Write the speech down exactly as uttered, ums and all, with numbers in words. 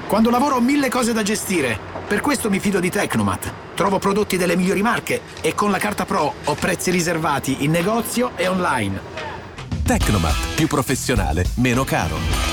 Quando lavoro ho mille cose da gestire. Per questo mi fido di Tecnomat. Trovo prodotti delle migliori marche e con la carta Pro ho prezzi riservati in negozio e online. Tecnomat, più professionale, meno caro.